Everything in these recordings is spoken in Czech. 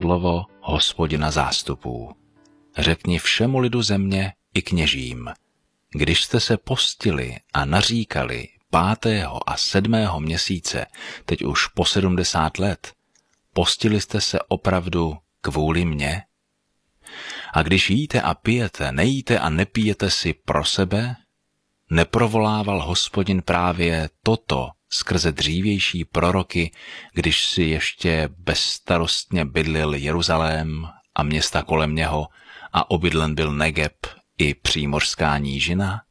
slovo Hospodina zástupů. Řekni všemu lidu země i kněžím, když jste se postili a naříkali 5. a 7. měsíce, teď už po 70 let, postili jste se opravdu kvůli mně? A když jíte a pijete, nejíte a nepijete si pro sebe, neprovolával Hospodin právě toto skrze dřívější proroky, když si ještě bezstarostně bydlil Jeruzalém a města kolem něho a obydlen byl Negeb i přímořská nížina?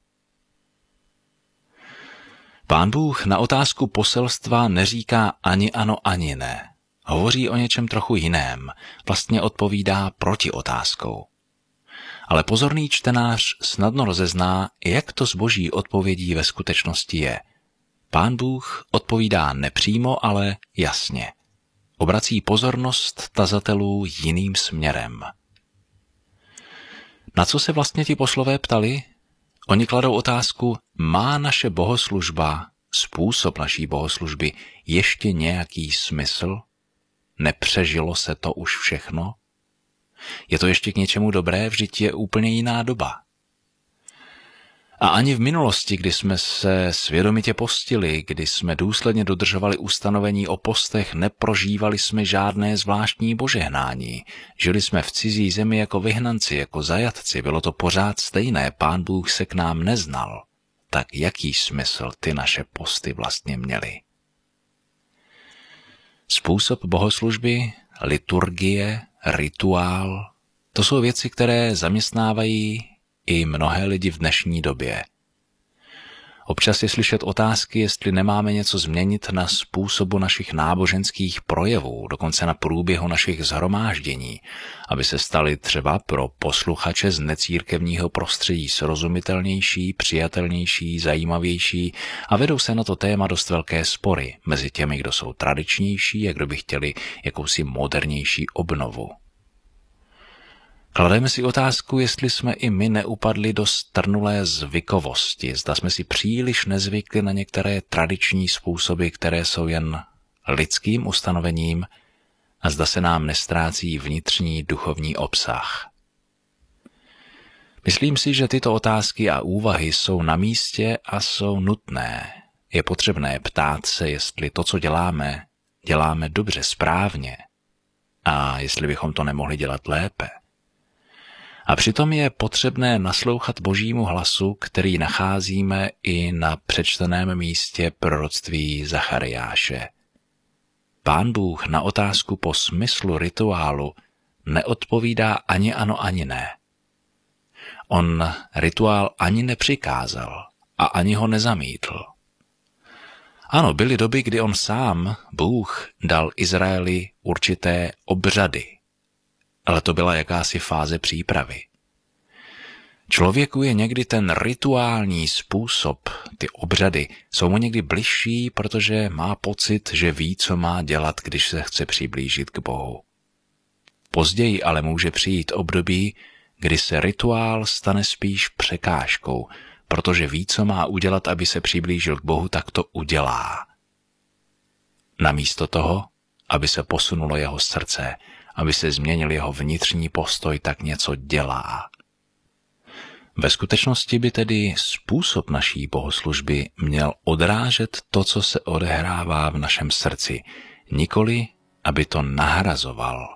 Pán Bůh na otázku poselstva neříká ani ano, ani ne. Hovoří o něčem trochu jiném, vlastně odpovídá proti otázkou. Ale pozorný čtenář snadno rozezná, jak to s boží odpovědí ve skutečnosti je. Pán Bůh odpovídá nepřímo, ale jasně. Obrací pozornost tazatelů jiným směrem. Na co se vlastně ti poslové ptali? Oni kladou otázku, má naše bohoslužba, způsob naší bohoslužby ještě nějaký smysl? Nepřežilo se to už všechno? Je to ještě k něčemu dobré? Vždyť je úplně jiná doba. A ani v minulosti, kdy jsme se svědomitě postili, kdy jsme důsledně dodržovali ustanovení o postech, neprožívali jsme žádné zvláštní požehnání. Žili jsme v cizí zemi jako vyhnanci, jako zajatci, bylo to pořád stejné, Pán Bůh se k nám neznal. Tak jaký smysl ty naše posty vlastně měly? Způsob bohoslužby, liturgie, rituál, to jsou věci, které zaměstnávají i mnohé lidi v dnešní době. Občas je slyšet otázky, jestli nemáme něco změnit na způsobu našich náboženských projevů, dokonce na průběhu našich shromáždění, aby se staly třeba pro posluchače z necírkevního prostředí srozumitelnější, přijatelnější, zajímavější a vedou se na to téma dost velké spory mezi těmi, kdo jsou tradičnější a kdo by chtěli jakousi modernější obnovu. Klademe si otázku, jestli jsme i my neupadli do strnulé zvykovosti, zda jsme si příliš nezvykli na některé tradiční způsoby, které jsou jen lidským ustanovením a zda se nám nestrácí vnitřní duchovní obsah. Myslím si, že tyto otázky a úvahy jsou na místě a jsou nutné. Je potřebné ptát se, jestli to, co děláme, děláme dobře, správně a jestli bychom to nemohli dělat lépe. A přitom je potřebné naslouchat Božímu hlasu, který nacházíme i na přečteném místě proroctví Zachariáše. Pán Bůh na otázku po smyslu rituálu neodpovídá ani ano, ani ne. On rituál ani nepřikázal a ani ho nezamítl. Ano, byly doby, kdy on sám, Bůh, dal Izraeli určité obřady, ale to byla jakási fáze přípravy. Člověku je někdy ten rituální způsob, ty obřady, jsou mu někdy bližší, protože má pocit, že ví, co má dělat, když se chce přiblížit k Bohu. Později ale může přijít období, kdy se rituál stane spíš překážkou, protože ví, co má udělat, aby se přiblížil k Bohu, tak to udělá. Namísto toho, aby se posunulo jeho srdce, aby se změnil jeho vnitřní postoj, tak něco dělá. Ve skutečnosti by tedy způsob naší bohoslužby měl odrážet to, co se odehrává v našem srdci, nikoli, aby to nahrazoval.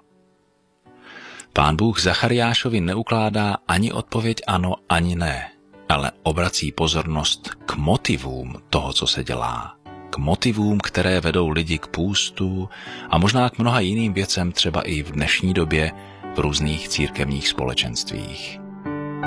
Pán Bůh Zachariášovi neukládá ani odpověď ano, ani ne, ale obrací pozornost k motivům toho, co se dělá. K motivům, které vedou lidi k půstu a možná k mnoha jiným věcem třeba i v dnešní době v různých církevních společenstvích.